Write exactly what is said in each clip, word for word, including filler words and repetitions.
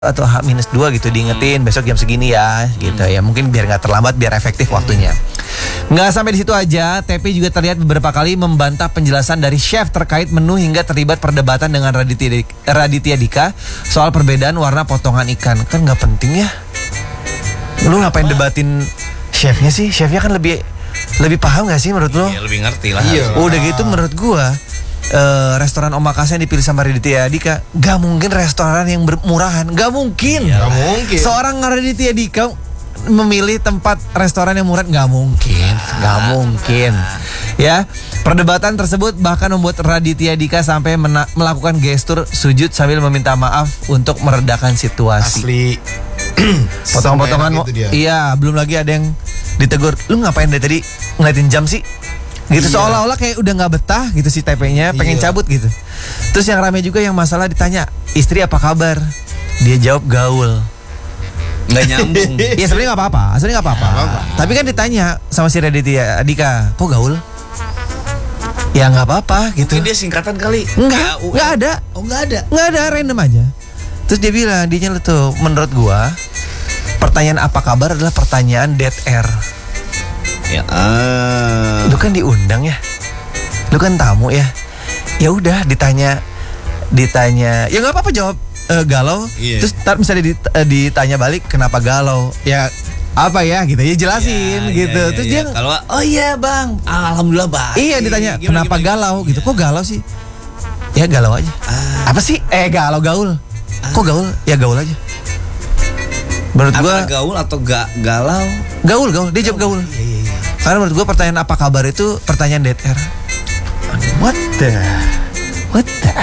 atau H minus dua gitu diingetin besok jam segini ya gitu ya, mungkin biar nggak terlambat, biar efektif waktunya. Nggak sampai di situ aja, T P juga terlihat beberapa kali membantah penjelasan dari chef terkait menu hingga terlibat perdebatan dengan Raditya, Raditya Dika soal perbedaan warna potongan ikan. Kan nggak penting ya, lu ngapain debatin chefnya sih? Chefnya kan lebih lebih paham nggak sih menurut lo? Iya, lebih ngerti lah. Iya. Udah gitu menurut gua Uh, restoran omakase yang dipilih sama Raditya Dika gak mungkin restoran yang bermurahan. Gak mungkin. Gak mungkin. Seorang Raditya Dika memilih tempat restoran yang murah, gak mungkin. Gak mungkin. Ya, perdebatan tersebut bahkan membuat Raditya Dika sampai mena- melakukan gestur sujud sambil meminta maaf untuk meredakan situasi. Asli. Potong-potongan mo- gitu iya, belum lagi ada yang ditegur, lu ngapain dari tadi ngeliatin jam sih? Gitu, iya. Seolah-olah kayak udah gak betah gitu si T P-nya, pengen iya. cabut gitu. Terus yang rame juga yang masalah ditanya, istri apa kabar? Dia jawab gaul. Gak nyambung. Ya sebenarnya gak apa-apa, sebenarnya gak apa-apa. Tapi kan ditanya sama si Raditya Dika, kok gaul? Ya gak apa-apa gitu. Mungkin dia singkatan kali. Enggak, gak ada. Oh gak ada? Gak ada, random aja. Terus dia bilang, dia tuh menurut gua pertanyaan apa kabar adalah pertanyaan dead air. Ya, uh. Lu kan diundang ya, lu kan tamu ya. Ya udah ditanya, ditanya, ya nggak apa-apa jawab uh, galau. Yeah. Terus tar misalnya dit, uh, ditanya balik kenapa galau, ya apa ya gitu ya jelasin yeah, gitu. Yeah, yeah, Terus yeah. dia kalau oh iya bang, alhamdulillah baik. Iya ditanya gimana, kenapa gimana, galau gimana? Gitu. Kok galau sih? Ya galau aja. Uh. Apa sih? Eh galau gaul. Uh. Kok gaul? Ya gaul aja. Menurut gua gaul atau ga, galau? Gaul gaul. Dia jawab gaul. Iya, iya, iya. Karena menurut gue pertanyaan apa kabar itu pertanyaan dead air. What the What the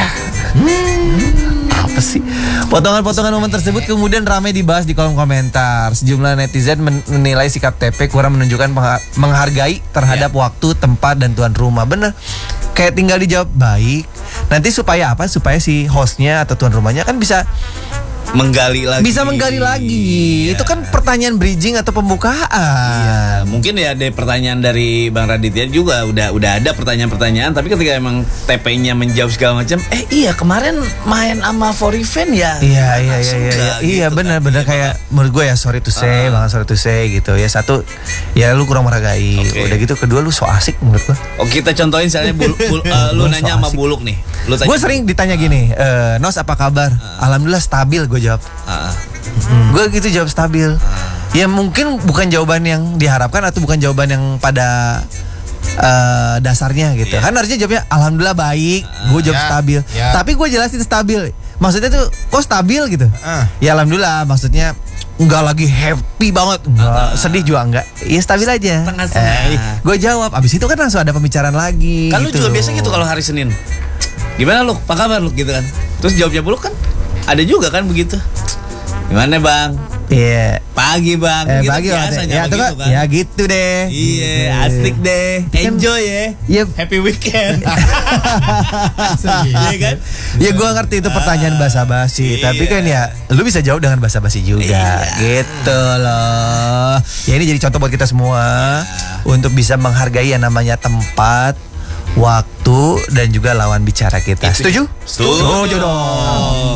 hmm, Apa sih? Potongan-potongan momen tersebut kemudian ramai dibahas di kolom komentar. Sejumlah netizen menilai sikap T P kurang menunjukkan menghargai terhadap yeah. waktu, tempat, dan tuan rumah. Bener, kayak tinggal dijawab baik. Nanti supaya apa? Supaya si hostnya atau tuan rumahnya kan bisa menggali lagi. Bisa menggali lagi. Iya. Itu kan pertanyaan bridging atau pembukaan. Iya, mungkin ya ada pertanyaan dari Bang Raditya juga udah udah ada pertanyaan-pertanyaan, tapi ketika emang T P-nya menjawab segala macam, eh iya kemarin main sama For Event ya. Iya, iya, iya, iya. Iya, iya benar-benar kan. Kayak menurut gue ya sorry to say, uh. Bang sorry to say gitu. Ya satu, ya lu kurang menghargai. Okay. Udah gitu kedua lu so asik menurut gue. Oh, kita contohin misalnya bul, bul, uh, lu nanya so sama Buluk nih. Gue sering ditanya uh. gini, e, Nos apa kabar? Uh. Alhamdulillah stabil gue jawab. Uh. Hmm. Gue gitu jawab stabil. Uh. Ya mungkin bukan jawaban yang diharapkan atau bukan jawaban yang pada uh, dasarnya gitu. Yeah. Kan harusnya jawabnya alhamdulillah baik. Uh. Gue jawab yeah. stabil. Yeah. Tapi gue jelasin stabil. Maksudnya tuh kok stabil gitu? Uh. Ya alhamdulillah. Maksudnya enggak lagi happy banget, enggak uh. sedih juga enggak. Ya stabil aja. Eh, gue jawab. Abis itu kan langsung ada pembicaraan lagi. Kan gitu. Lu juga biasa gitu kalau hari Senin. Gimana lu? Apa kabar lu gitu kan? Terus jawabnya Buluk kan ada juga kan begitu. Gimana bang? Iya. Yeah. Pagi bang. Eh, gitu pagi biasanya ya, begitu kan. Ya gitu deh. Iya, gitu. Asik deh. Enjoy ya. Yep. Happy weekend. Iya kan? Ya gue ngerti itu pertanyaan basa-basi, iya. Tapi kan ya lu bisa jawab dengan basa-basi juga. Iya. Gitu loh. Ya ini jadi contoh buat kita semua iya. Untuk bisa menghargai yang namanya tempat, waktu, dan juga lawan bicara kita. Setuju? Setuju. Setuju dong.